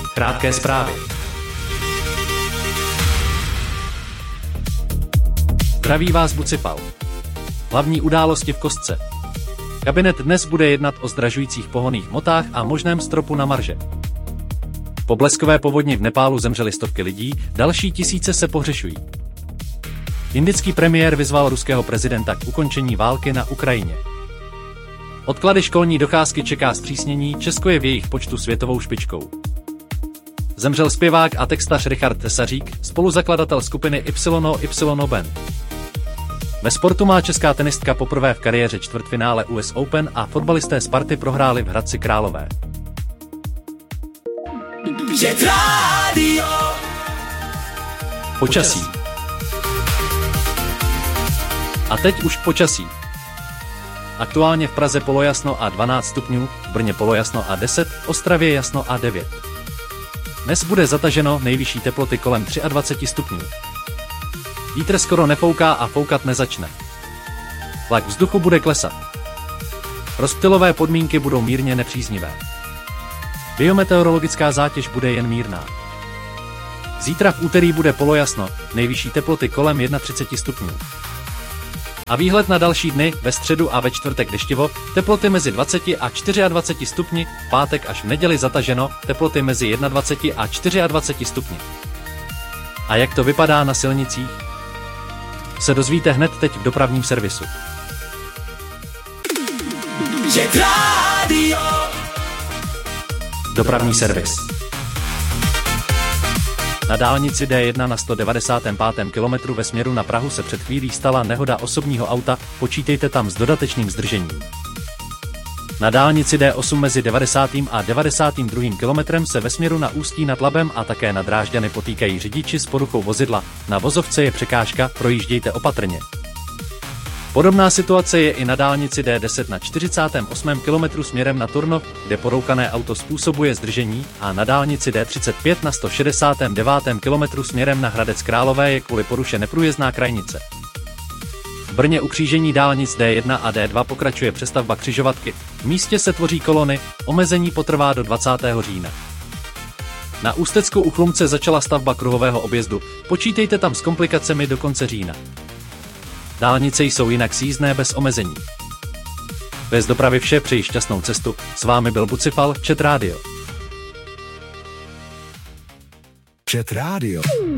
Krátké zprávy. Zdraví vás Bucifal. Hlavní události v kostce. Kabinet dnes bude jednat o zdražujících pohonných hmotách a možném stropu na marže. Po bleskové povodni v Nepálu zemřely stovky lidí, další tisíce se pohřešují. Indický premiér vyzval ruského prezidenta k ukončení války na Ukrajině. Odklady školní docházky čeká zpřísnění, Česko je v jejich počtu světovou špičkou. Zemřel zpěvák a textař Richard Tesařík, spoluzakladatel skupiny YY Band. Ve sportu má česká tenistka poprvé v kariéře čtvrtfinále US Open a fotbalisté Sparty prohráli v Hradci Králové. Počasí. A teď už k počasí. Aktuálně v Praze polojasno a 12 stupňů, v Brně polojasno a 10, v Ostravě jasno a 9. Dnes bude zataženo, nejvyšší teploty kolem 23 stupňů. Vítr skoro nefouká a foukat nezačne. Tlak vzduchu bude klesat. Rozptylové podmínky budou mírně nepříznivé. Biometeorologická zátěž bude jen mírná. Zítra v úterý bude polojasno, nejvyšší teploty kolem 31 stupňů. A výhled na další dny, ve středu a ve čtvrtek deštivo, teploty mezi 20 a 24 stupni, v pátek až v neděli zataženo, teploty mezi 21 a 24 stupni. A jak to vypadá na silnicích? Se dozvíte hned teď v dopravním servisu. Dopravní servis. Na dálnici D1 na 195. kilometru ve směru na Prahu se před chvílí stala nehoda osobního auta, počítejte tam s dodatečným zdržením. Na dálnici D8 mezi 90. a 92. kilometrem se ve směru na Ústí nad Labem a také na Drážďany potýkají řidiči s poruchou vozidla. Na vozovce je překážka, projíždějte opatrně. Podobná situace je i na dálnici D10 na 48. kilometru směrem na Turnov, kde porouchané auto způsobuje zdržení, a na dálnici D35 na 169. kilometru směrem na Hradec Králové je kvůli poruše neprůjezdná krajnice. V Brně u křížení dálnic D1 a D2 pokračuje přestavba křižovatky. V místě se tvoří kolony, omezení potrvá do 20. října. Na Ústecku u Chlumce začala stavba kruhového objezdu, počítejte tam s komplikacemi do konce října. Dálnice jsou jinak sjízdné bez omezení. Bez dopravy vše, přeji šťastnou cestu, s vámi byl Bucifal, Chat Radio. Chat Radio.